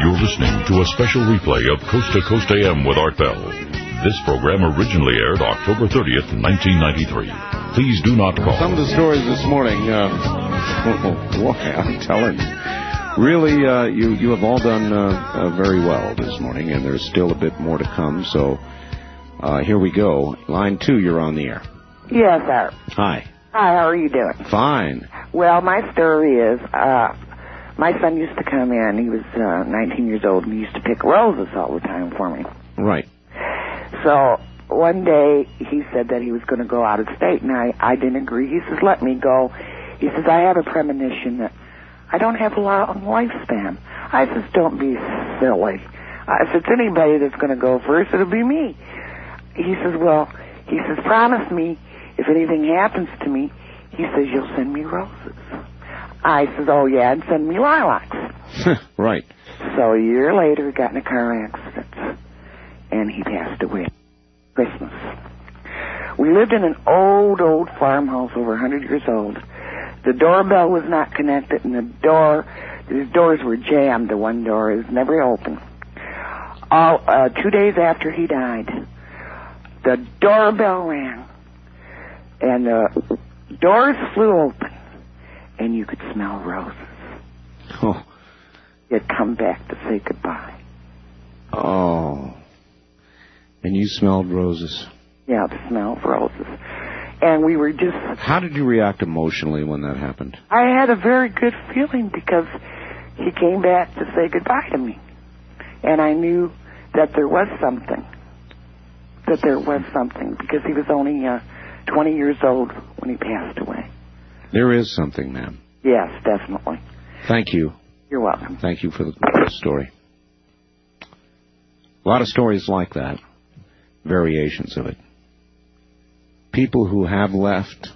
You're listening to a special replay of Coast to Coast AM with Art Bell. This program originally aired October 30th, 1993. Please do not call. Some of the stories this morning, boy, I'm telling you. Really, you have all done very well this morning, and there's still a bit more to come, so here we go. Line 2, you're on the air. Yes, sir. Hi. Hi, how are you doing? Fine. Well, my story is, my son used to come in. He was 19 years old, and he used to pick roses all the time for me. Right. So one day he said that he was going to go out of state, and I didn't agree. He says, let me go. He says, I have a premonition that I don't have a long lifespan. I says, don't be silly. If it's anybody that's going to go first, it'll be me. He says, promise me if anything happens to me, he says, you'll send me roses. I says, oh, yeah, and send me lilacs. Right. So a year later, he got in a car accident, and he passed away. Christmas. We lived in an old farmhouse over 100 years old. The doorbell was not connected, and the doors were jammed. The one door is never open. 2 days after he died, the doorbell rang, and the doors flew open, and you could smell roses. Oh. He had come back to say goodbye. Oh. And you smelled roses. Yeah, the smell of roses. And we were just... How did you react emotionally when that happened? I had a very good feeling because he came back to say goodbye to me. And I knew that there was something. Because he was only 20 years old when he passed away. There is something, ma'am. Yes, definitely. Thank you. You're welcome. Thank you for the story. A lot of stories like that. Variations of it. People who have left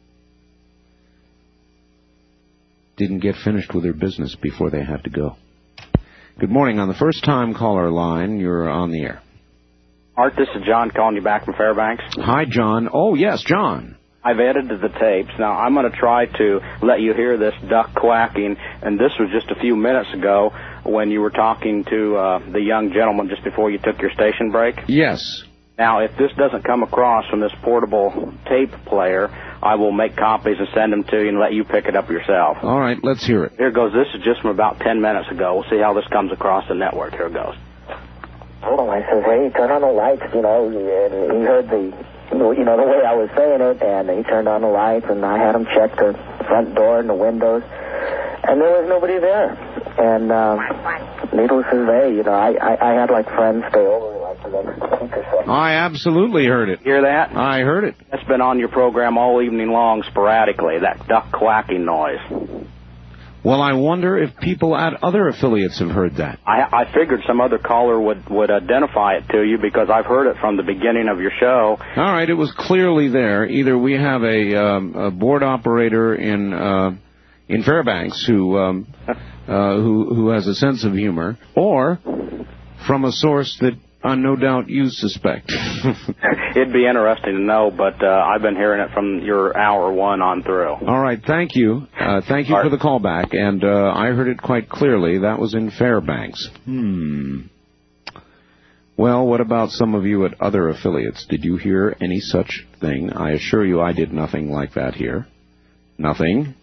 didn't get finished with their business before they had to go. Good morning. On the first-time caller line, you're on the air. Art, this is John calling you back from Fairbanks. Hi, John. Oh, yes, John. I've edited the tapes. Now, I'm going to try to let you hear this duck quacking, and this was just a few minutes ago when you were talking to the young gentleman just before you took your station break. Yes. Now, if this doesn't come across from this portable tape player, I will make copies and send them to you and let you pick it up yourself. All right, let's hear it. Here goes. This is just from about 10 minutes ago. We'll see how this comes across the network. Here it goes. Oh, I says, hey, turn on the lights, and he heard the way I was saying it, and he turned on the lights, and I had him check the front door and the windows, and there was nobody there. And needless to say, I had like friends stay over like the next week or so. I absolutely heard it. Hear that? I heard it. That's been on your program all evening long sporadically, that duck quacking noise. Well, I wonder if people at other affiliates have heard that. I figured some other caller would identify it to you because I've heard it from the beginning of your show. All right, it was clearly there. Either we have a board operator in Fairbanks who has a sense of humor, or from a source that no doubt you suspect. It'd be interesting to know, but I've been hearing it from your hour one on through. All right, thank you. Thank you for the callback, and I heard it quite clearly. That was in Fairbanks. Well, what about some of you at other affiliates? Did you hear any such thing? I assure you I did nothing like that here. Nothing.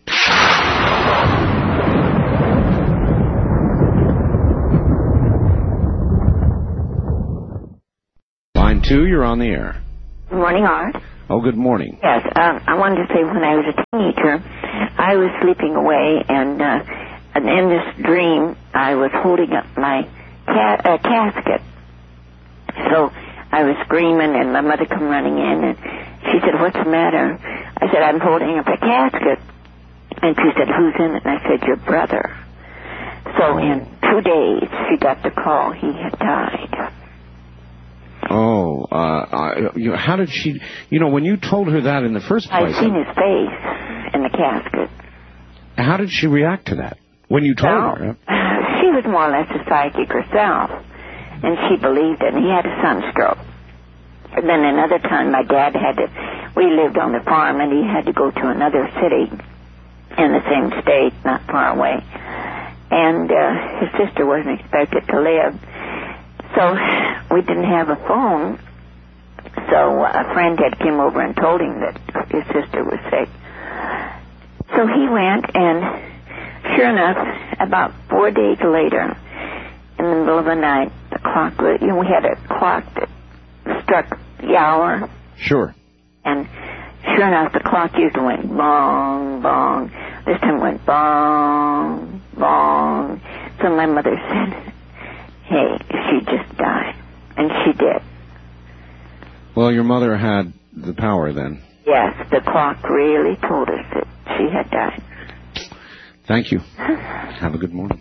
Line 2, you're on the air. Good morning, Art. Oh, good morning. Yes, I wanted to say when I was a teenager, I was sleeping away, and in this dream, I was holding up my casket. So I was screaming, and my mother come running in, and she said, "What's the matter?" I said, "I'm holding up a casket." And she said, "Who's in it?" And I said, "Your brother." So in 2 days, she got the call he had died. Oh, how did she... when you told her that in the first place... I'd seen his face in the casket. How did she react to that when you told her? She was more or less a psychic herself, and she believed it, and he had a sunstroke. And then another time, my dad we lived on the farm, and he had to go to another city in the same state, not far away. and his sister wasn't expected to live. So we didn't have a phone, so a friend had come over and told him that his sister was sick. So he went, and sure enough, about 4 days later, in the middle of the night, the clock, we had a clock that struck the hour. Sure. And sure enough, the clock usually went bong, bong. This time it went bong, bong. So my mother said, hey, she just died. And she did. Well, your mother had the power then. Yes, the clock really told us that she had died. Thank you. Have a good morning.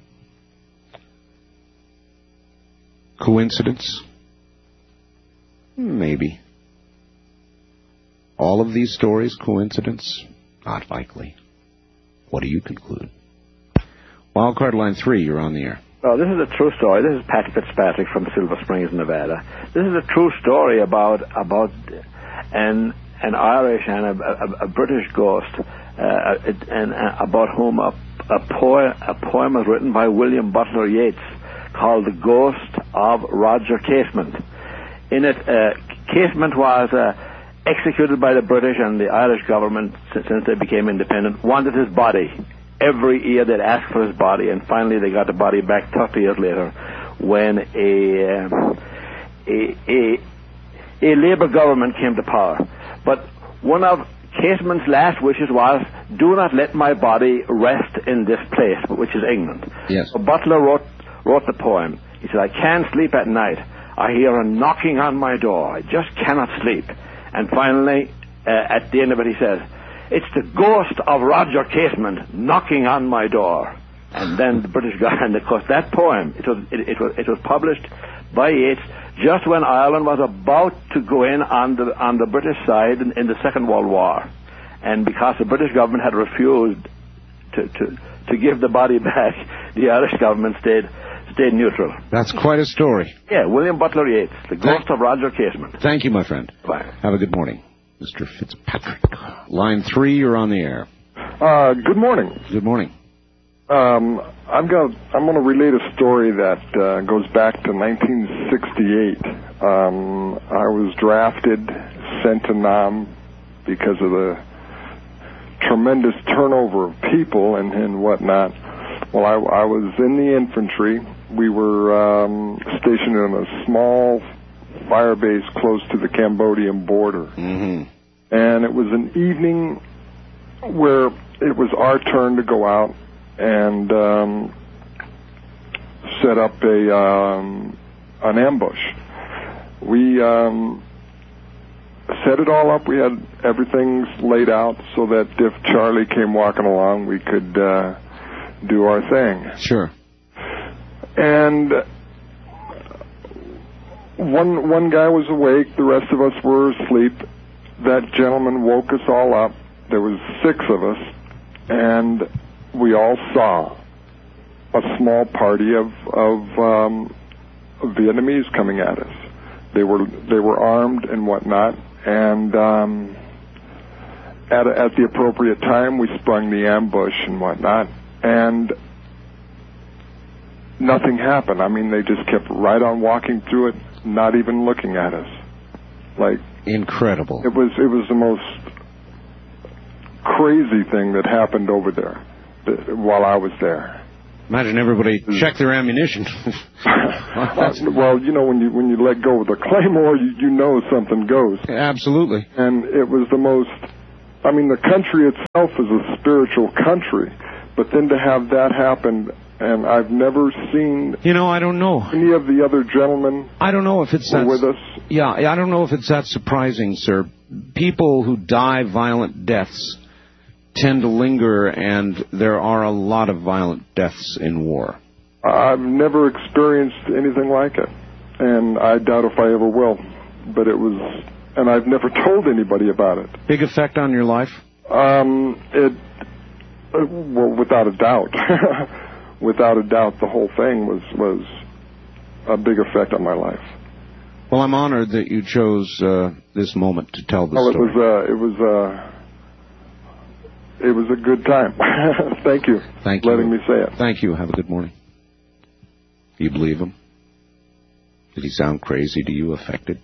Coincidence? Maybe. All of these stories, coincidence? Not likely. What do you conclude? Wildcard line 3, you're on the air. Well, this is a true story. This is Pat Fitzpatrick from Silver Springs, Nevada. This is a true story about an Irish and a British ghost, and about whom a poem was written by William Butler Yeats called The Ghost of Roger Casement. In it, Casement was executed by the British, and the Irish government, since they became independent, wanted his body. Every year they'd ask for his body, and finally they got the body back 30 years later when a Labour government came to power. But one of Casement's last wishes was, do not let my body rest in this place, which is England. Yes. So Butler wrote the poem. He said, I can't sleep at night. I hear a knocking on my door. I just cannot sleep. And finally, at the end of it, he says, it's the ghost of Roger Casement knocking on my door. And then the British got, and of course that poem, it was published by Yeats just when Ireland was about to go in on the British side in the Second World War. And because the British government had refused to give the body back, the Irish government stayed neutral. That's quite a story. Yeah, William Butler Yeats, The Ghost of Roger Casement. Thank you, my friend. Bye. Have a good morning, Mr. Fitzpatrick. Line 3, you're on the air. Good morning. Good morning. I'm going to relate a story that goes back to 1968. I was drafted, sent to Nam because of the tremendous turnover of people and whatnot. Well, I was in the infantry. We were stationed in a small fire base close to the Cambodian border. Mm-hmm. And it was an evening where it was our turn to go out and set up an ambush. We set it all up. We had everything laid out so that if Charlie came walking along, we could do our thing. Sure. And one guy was awake. The rest of us were asleep. That gentleman woke us all up. There was 6 of us, and we all saw a small party of Vietnamese coming at us. They were armed and whatnot, and at the appropriate time, we sprung the ambush and whatnot, and nothing happened. I mean, they just kept right on walking through it, not even looking at us. Like, incredible. It was the most crazy thing that happened over there while I was there. Imagine everybody check their ammunition. Well, you know, when you let go of the claymore, you know something goes. Absolutely. And it was the most. I mean, the country itself is a spiritual country, but then to have that happen, and I've never seen. You know, I don't know. Any of the other gentlemen. I don't know if it's that with us. Yeah, I don't know if it's that surprising, sir. People who die violent deaths tend to linger, and there are a lot of violent deaths in war. I've never experienced anything like it, and I doubt if I ever will. But it was, and I've never told anybody about it. Big effect on your life? Well, without a doubt. Without a doubt, the whole thing was a big effect on my life. Well, I'm honored that you chose this moment to tell the story. It was it was a good time. Thank you. Thank you. Letting me say it. Thank you. Have a good morning. Do you believe him? Did he sound crazy to you, affected?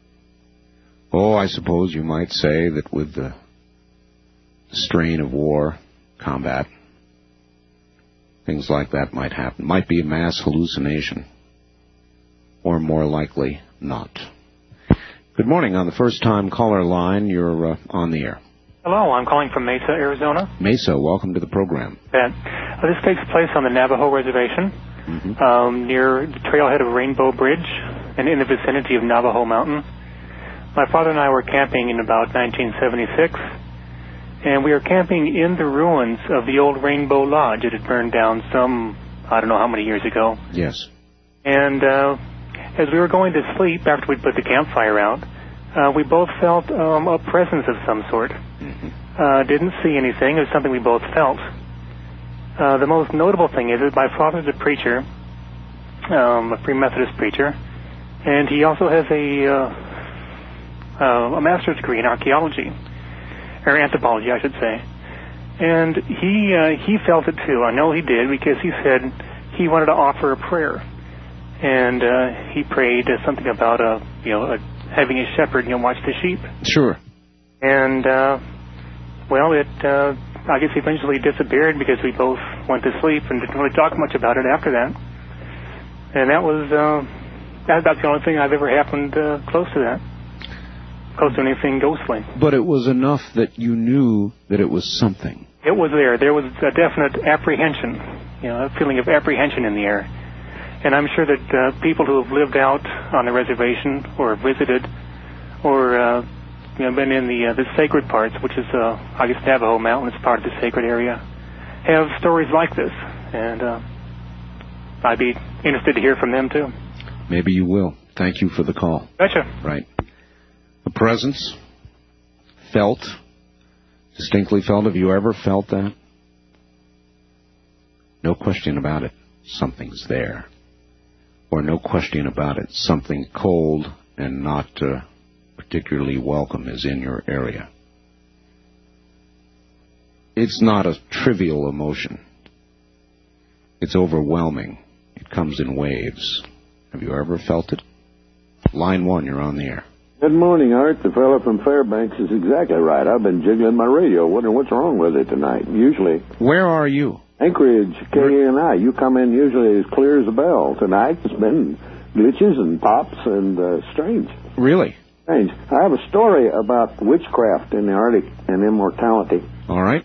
Oh, I suppose you might say that with the strain of war, combat, things like that might happen. Might be a mass hallucination. Or more likely, not. Good morning. On the first-time caller line, you're on the air. Hello, I'm calling from Mesa, Arizona. Mesa, welcome to the program. This takes place on the Navajo Reservation, near the trailhead of Rainbow Bridge, and in the vicinity of Navajo Mountain. My father and I were camping in about 1976, and we were camping in the ruins of the old Rainbow Lodge. It had burned down I don't know how many years ago. Yes. And as we were going to sleep, after we put the campfire out, we both felt a presence of some sort. Didn't see anything. It was something we both felt. The most notable thing is that my father's a preacher, a Free Methodist preacher, and he also has a master's degree in archaeology, or anthropology, I should say. And he felt it too. I know he did, because he said he wanted to offer a prayer, and he prayed something about having a shepherd watch the sheep. Sure. And it I guess eventually disappeared because we both went to sleep and didn't really talk much about it after that. And that was that's the only thing I've ever happened close to that. Close to anything ghostly. But it was enough that you knew that it was something. It was there. There was a definite apprehension, a feeling of apprehension in the air. And I'm sure that people who have lived out on the reservation or visited or been in the sacred parts, which is, I guess, Navajo Mountain is part of the sacred area, have stories like this. And I'd be interested to hear from them, too. Maybe you will. Thank you for the call. Gotcha. Right. A presence, felt, distinctly felt. Have you ever felt that? No question about it. Something's there. Or no question about it. Something cold and not particularly welcome is in your area. It's not a trivial emotion. It's overwhelming. It comes in waves. Have you ever felt it? Line 1, you're on the air. Good morning, Art. The fellow from Fairbanks is exactly right. I've been jiggling my radio, wondering what's wrong with it tonight. Usually. Where are you? Anchorage, KANI. You come in usually as clear as a bell. Tonight it's been glitches and pops and strange. Really? Strange. I have a story about witchcraft in the Arctic and immortality. All right.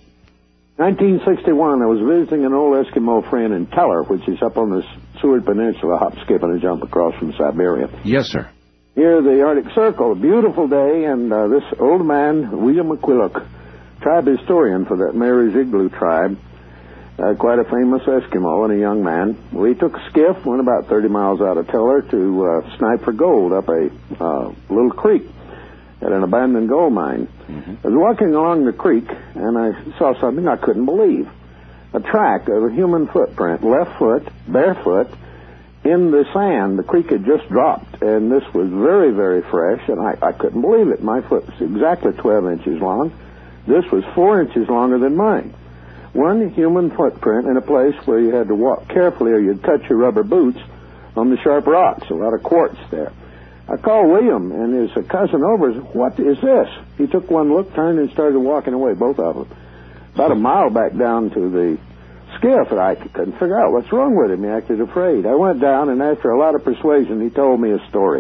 1961, I was visiting an old Eskimo friend in Teller, which is up on the Seward Peninsula, hop, skip, and a jump across from Siberia. Yes, sir. Here, the Arctic Circle, a beautiful day, and this old man, William McQuillock, tribe historian for that Mary's Igloo tribe, quite a famous Eskimo and a young man. We took a skiff, went about 30 miles out of Teller to snipe for gold up a little creek at an abandoned gold mine. I was walking along the creek, and I saw something I couldn't believe. A track of a human footprint, left foot, barefoot, in the sand. The creek had just dropped, and this was very, very fresh, and I couldn't believe it. My foot was exactly 12 inches long. This was 4 inches longer than mine. One human footprint in a place where you had to walk carefully or you'd cut your rubber boots on the sharp rocks, a lot of quartz there. I called William and his cousin over and said, "What is this?" He took one look, turned, and started walking away, both of them. About a mile back down to the skiff, and I couldn't figure out what's wrong with him. He acted afraid. I went down, and after a lot of persuasion, he told me a story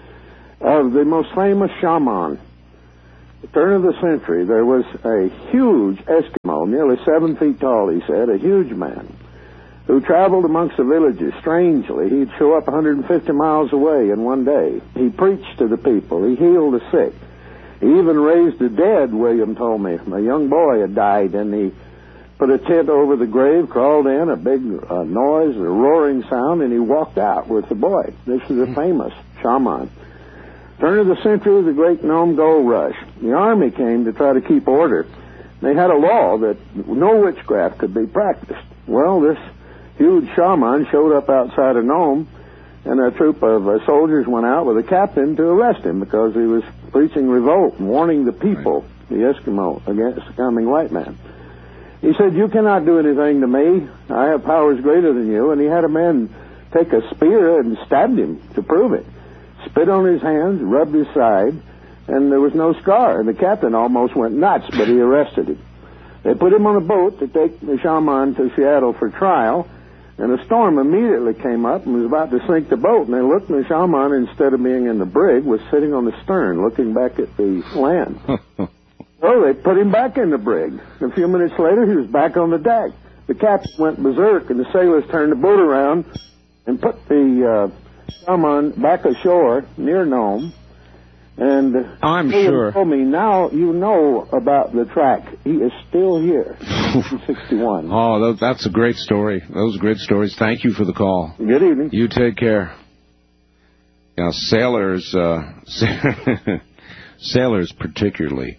of the most famous shaman. At the turn of the century, there was a huge Eskimo, nearly 7 feet tall, he said, a huge man, who traveled amongst the villages. Strangely, he'd show up 150 miles away in one day. He preached to the people. He healed the sick. He even raised the dead, William told me. A young boy had died, and he put a tent over the grave, crawled in, a big noise, a roaring sound, and he walked out with the boy. This was a famous shaman. Turn of the century, the Great Nome Gold Rush. The Army came to try to keep order. They had a law that no witchcraft could be practiced. Well, this huge shaman showed up outside of Nome, and a troop of soldiers went out with a captain to arrest him because he was preaching revolt and warning the people, the Eskimo, against the coming white man. He said, "You cannot do anything to me. I have powers greater than you." And he had a man take a spear and stabbed him to prove it. Spit on his hands, rubbed his side, and there was no scar. And the captain almost went nuts, but he arrested him. They put him on a boat to take the shaman to Seattle for trial, and a storm immediately came up and was about to sink the boat. And they looked, and the shaman, instead of being in the brig, was sitting on the stern looking back at the land. So they put him back in the brig. A few minutes later, he was back on the deck. The captain went berserk, and the sailors turned the boat around and put the shaman back ashore near Nome. And I'm sure. Told me, now you know about the track. He is still here. 61. Oh, that's a great story. Those are great stories. Thank you for the call. Good evening. You take care. Yeah, sailors, sailors particularly,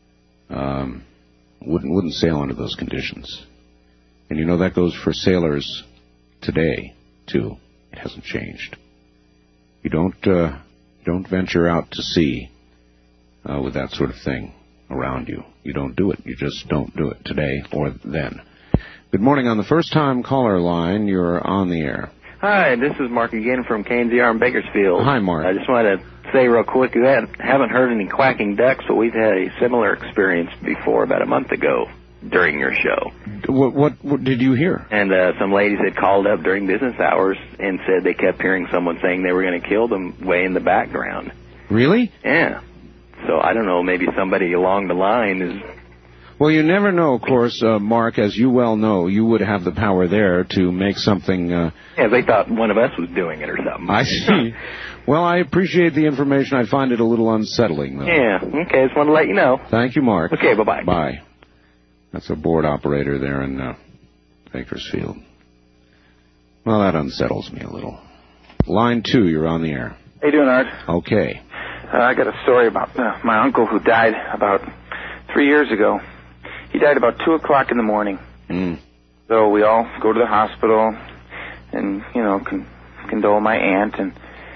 wouldn't sail under those conditions. And you know that goes for sailors today too. It hasn't changed. You don't venture out to sea with that sort of thing around you. You don't do it. You just don't do it today or then. Good morning. On the first-time caller line, you're on the air. Hi, this is Mark again from KNZR in Bakersfield. Hi, Mark. I just wanted to say real quick, we haven't heard any quacking ducks, but we've had a similar experience before about a month ago during your show. What did you hear? And some ladies had called up during business hours and said they kept hearing someone saying they were going to kill them way in the background. Really? Yeah. So I don't know, maybe somebody along the line is... Well, you never know, of course, Mark, as you well know, you would have the power there to make something... Yeah, they thought one of us was doing it or something. I see. Well, I appreciate the information. I find it a little unsettling, though. Yeah, okay, just wanted to let you know. Thank you, Mark. Okay, bye-bye. Bye. That's a board operator there in Bakersfield. Well, that unsettles me a little. Line 2, you're on the air. How you doing, Art? Okay. I got a story about my uncle who died about 3 years ago. He died about 2 o'clock in the morning. So we all go to the hospital and, condole my aunt. And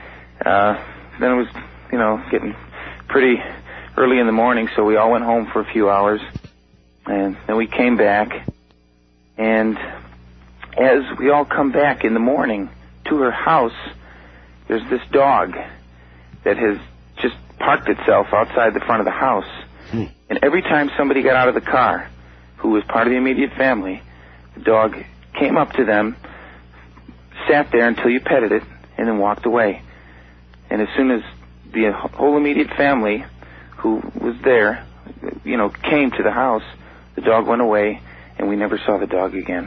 then it was, getting pretty early in the morning, so we all went home for a few hours. And then we came back. And as we all come back in the morning to her house, there's this dog that has just parked itself outside the front of the house. And every time somebody got out of the car who was part of the immediate family, the dog came up to them, sat there until you petted it, and then walked away. And as soon as the whole immediate family who was there, came to the house, the dog went away, and we never saw the dog again.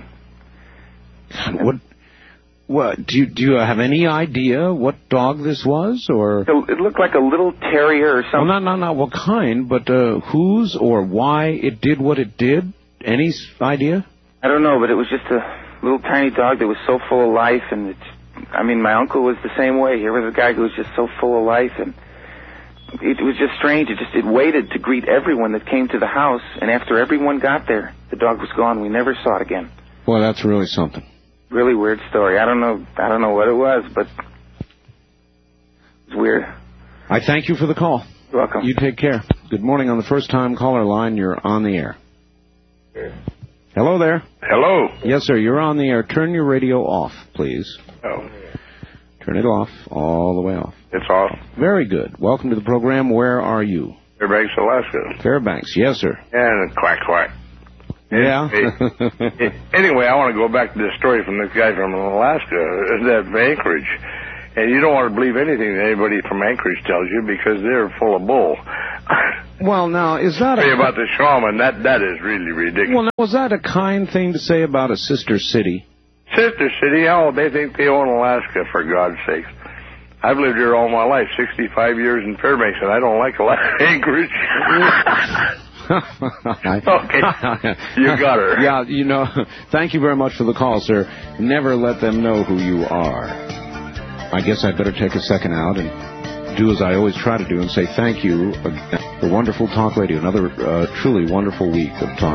What do you have any idea what dog this was, or? It looked like a little terrier or something. Well, not what kind, but whose or why it did what it did. Any idea? I don't know, but it was just a little tiny dog that was so full of life, and my uncle was the same way. Here was a guy who was just so full of life, and it was just strange. It waited to greet everyone that came to the house, and after everyone got there, the dog was gone. We never saw it again. Well, that's really something. Really weird story. I don't know what it was, but it's weird. I thank you for the call. You're welcome. You take care. Good morning. On the first-time caller line, you're on the air. Hello there. Hello. Yes, sir. You're on the air. Turn your radio off, please. Oh. Turn it off, all the way off. It's off. Very good. Welcome to the program. Where are you? Fairbanks, Alaska. Fairbanks. Yes, sir. And quack, quack. Yeah. Anyway, I want to go back to this story from this guy from Alaska, that Anchorage. And you don't want to believe anything that anybody from Anchorage tells you because they're full of bull. Well, now, is that about the shaman, that is really ridiculous. Well, now, was that a kind thing to say about a sister city? Sister city? Oh, they think they own Alaska, for God's sakes. I've lived here all my life, 65 years in Fairbanks, and I don't like Anchorage. Okay, you got her. Yeah, thank you very much for the call, sir. Never let them know who you are. I guess I'd better take a second out and do as I always try to do and say thank you for wonderful talk radio. Another truly wonderful week of talk